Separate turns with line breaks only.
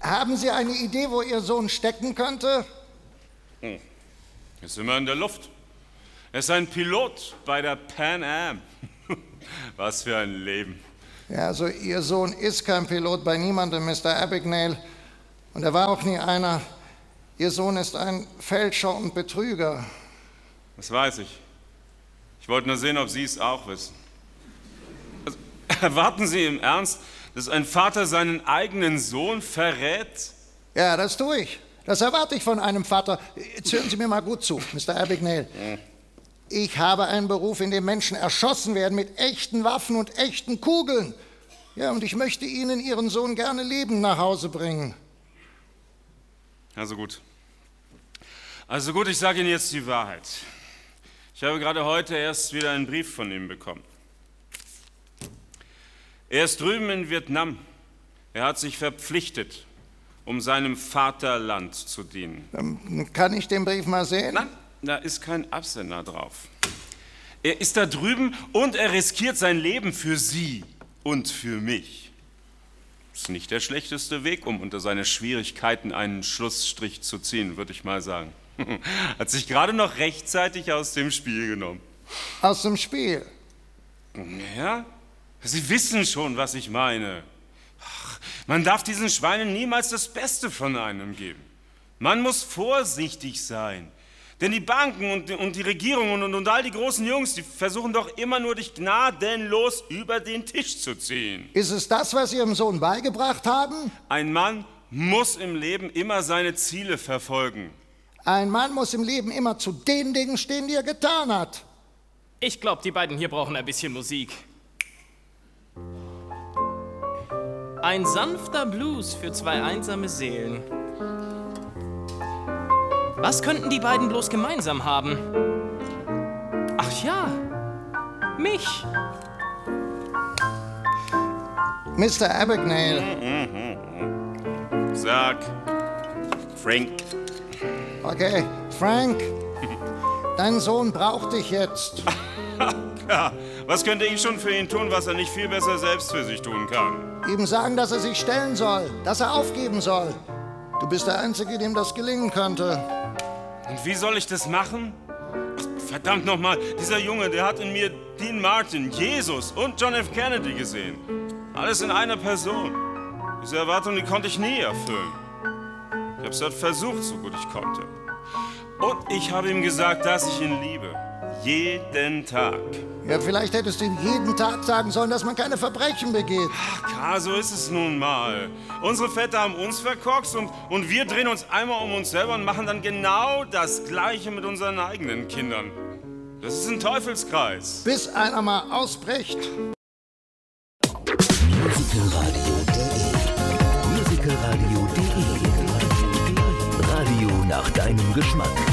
Haben Sie eine Idee, wo Ihr Sohn stecken könnte?
Ist immer in der Luft. Er ist ein Pilot bei der Pan Am. Was für ein Leben.
Ja, also Ihr Sohn ist kein Pilot bei niemandem, Mr. Abagnale. Und er war auch nie einer. Ihr Sohn ist ein Fälscher und Betrüger.
Das weiß ich. Ich wollte nur sehen, ob Sie es auch wissen. Also, erwarten Sie im Ernst, dass ein Vater seinen eigenen Sohn verrät?
Ja, das tue ich. Das erwarte ich von einem Vater. Jetzt hören Sie mir mal gut zu, Mr. Abagnale. Ich habe einen Beruf, in dem Menschen erschossen werden mit echten Waffen und echten Kugeln. Ja, und ich möchte Ihnen Ihren Sohn gerne lebend nach Hause bringen.
Also gut. Ich sage Ihnen jetzt die Wahrheit. Ich habe gerade heute erst wieder einen Brief von ihm bekommen. Er ist drüben in Vietnam. Er hat sich verpflichtet, um seinem Vaterland zu dienen.
Kann ich den Brief mal sehen?
Nein, da ist kein Absender drauf. Er ist da drüben und er riskiert sein Leben für Sie und für mich. Das ist nicht der schlechteste Weg, um unter seine Schwierigkeiten einen Schlussstrich zu ziehen, würde ich mal sagen. Hat sich gerade noch rechtzeitig aus dem Spiel genommen.
Aus dem Spiel?
Ja, Sie wissen schon, was ich meine. Man darf diesen Schweinen niemals das Beste von einem geben. Man muss vorsichtig sein. Denn die Banken und die Regierung und all die großen Jungs, die versuchen doch immer nur, dich gnadenlos über den Tisch zu ziehen.
Ist es das, was Sie Ihrem Sohn beigebracht haben?
Ein Mann muss im Leben immer seine Ziele verfolgen.
Ein Mann muss im Leben immer zu den Dingen stehen, die er getan hat.
Ich glaube, die beiden hier brauchen ein bisschen Musik. Ein sanfter Blues für zwei einsame Seelen. Was könnten die beiden bloß gemeinsam haben? Ach ja, mich.
Mr. Abagnale.
Sag, Frank.
Okay, Frank, dein Sohn braucht dich jetzt.
Ja, was könnte ich schon für ihn tun, was er nicht viel besser selbst für sich tun kann?
Ihm sagen, dass er sich stellen soll, dass er aufgeben soll. Du bist der Einzige, dem das gelingen könnte.
Und wie soll ich das machen? Ach, verdammt nochmal, dieser Junge, der hat in mir Dean Martin, Jesus und John F. Kennedy gesehen. Alles in einer Person. Diese Erwartung, die konnte ich nie erfüllen. Ich habe es dort versucht, so gut ich konnte. Und ich habe ihm gesagt, dass ich ihn liebe. Jeden Tag.
Ja, vielleicht hättest du ihm jeden Tag sagen sollen, dass man keine Verbrechen begeht.
Ach, klar, so ist es nun mal. Unsere Väter haben uns verkorkst und wir drehen uns einmal um uns selber und machen dann genau das Gleiche mit unseren eigenen Kindern. Das ist ein Teufelskreis.
Bis einer mal ausbricht.
Musicalradio.de Radio nach deinem Geschmack.